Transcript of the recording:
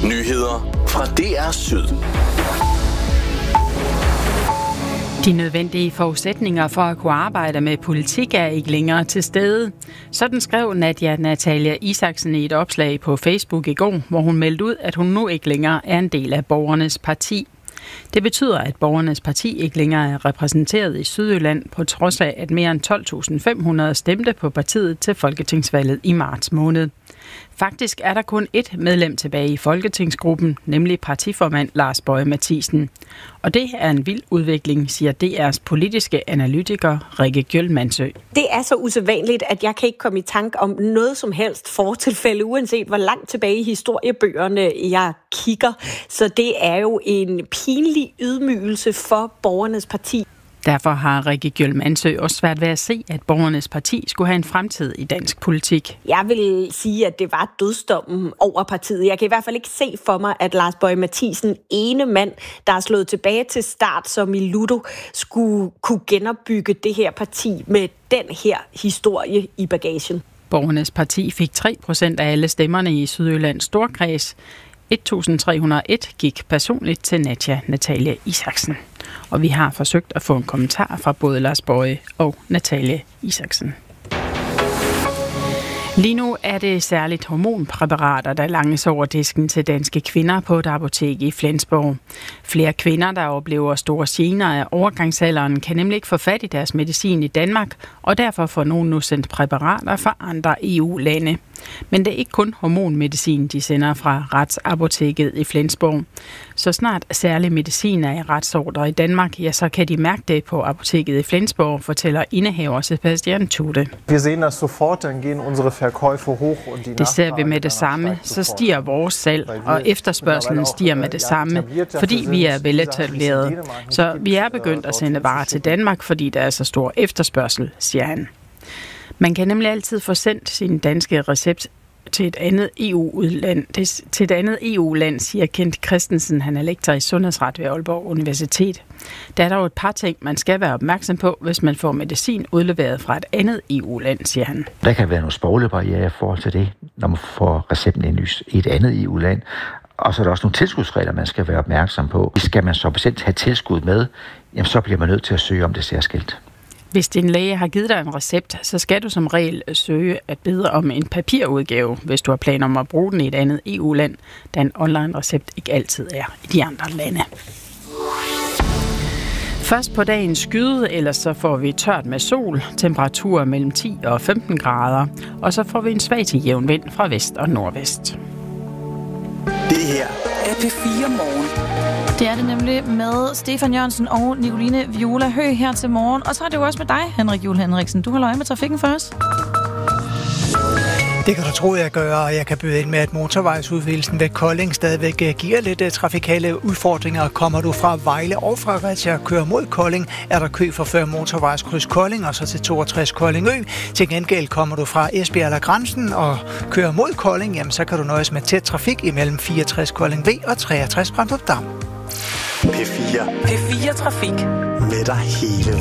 Nyheder fra DR Syd. De nødvendige forudsætninger for at kunne arbejde med politik er ikke længere til stede. Sådan skrev Natalia Isaksen i et opslag på Facebook i går, hvor hun meldte ud, at hun nu ikke længere er en del af Borgernes Parti. Det betyder, at Borgernes Parti ikke længere er repræsenteret i Sydjylland, på trods af, at mere end 12.500 stemte på partiet til folketingsvalget i marts måned. Faktisk er der kun ét medlem tilbage i folketingsgruppen, nemlig partiformand Lars Boje Mathiesen. Og det er en vild udvikling, siger DR's politiske analytiker Rikke Gjøl-Mandsø. Det er så usædvanligt, at jeg kan ikke komme i tanke om noget som helst fortilfælde, uanset hvor langt tilbage i historiebøgerne jeg kigger. Så det er jo en pinlig ydmygelse for Borgernes Parti. Derfor har Rikke Gjøl-Mandsø også svært ved at se, at Borgernes Parti skulle have en fremtid i dansk politik. Jeg vil sige, at det var dødsdommen over partiet. Jeg kan i hvert fald ikke se for mig, at Lars Boje Mathiesen, ene mand, der er slået tilbage til start som i Ludo, skulle kunne genopbygge det her parti med den her historie i bagagen. Borgernes Parti fik 3% af alle stemmerne i Sydjyllands Storkreds. 1.301 gik personligt til Natalia Isaksen. Og vi har forsøgt at få en kommentar fra både Lars Boje og Natalia Isaksen. Lige nu er det særligt hormonpræparater, der langes over disken til danske kvinder på et apotek i Flensborg. Flere kvinder, der oplever store gener af overgangsalderen, kan nemlig ikke få fat i deres medicin i Danmark, og derfor får nogen nu sendt præparater fra andre EU-lande. Men det er ikke kun hormonmedicin, de sender fra Retsapoteket i Flensborg. Så snart særlig medicin er i retsordre i Danmark, ja, så kan de mærke det på apoteket i Flensborg, fortæller indehaver Sebastian Tude. Vi ser das sofort, dann gehen unsere Verkäufe hoch und die. Det ser vi med det samme, så stiger vores salg, og efterspørgselen stiger med det samme, fordi vi er veletableret. Så vi er begyndt at sende varer til Danmark, fordi der er så stor efterspørgsel, siger han. Man kan nemlig altid få sendt sin danske recept til et andet EU-land, siger Kent Christensen. Han er lektor i sundhedsret ved Aalborg Universitet. Der er dog et par ting, man skal være opmærksom på, hvis man får medicin udleveret fra et andet EU-land, siger han. Der kan være nogle sproglige barrierer i forhold til det, når man får recepten indlyst i et andet EU-land. Og så er der også nogle tilskudsregler, man skal være opmærksom på. Skal man som patient have tilskud med, jamen så bliver man nødt til at søge om det særskilt. Hvis din læge har givet dig en recept, så skal du som regel søge at bede om en papirudgave, hvis du har planer om at bruge den i et andet EU-land, da en online recept ikke altid er i de andre lande. Først på dagen skyde, ellers så får vi tørt med sol, temperaturer mellem 10 og 15 grader, og så får vi en svag til jævn vind fra vest og nordvest. Det her er P4 Morgen. Det er det nemlig med Stefan Jørgensen og Nicoline Viola Høgh her til morgen. Og så er det jo også med dig, Henrik Juhl Henriksen. Du holder øje med trafikken for os. Det kan du tro, jeg gør, og jeg kan byde ind med, at motorvejsudvidelsen ved Kolding stadigvæk giver lidt trafikale udfordringer. Kommer du fra Vejle og fra Fredericia og kører mod Kolding, er der kø for før motorvejskryds Kolding og så til 62 Koldingø. Til gengæld kommer du fra Esbjerg eller Grænsen og kører mod Kolding, jamen så kan du nøjes med tæt trafik imellem 64 Kolding V og 63 Brandrup Dam. P4 Trafik med dig hele